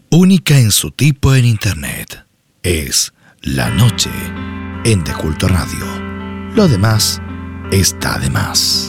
única en su tipo en Internet. Es La Noche en De Culto Radio. Lo demás está de más.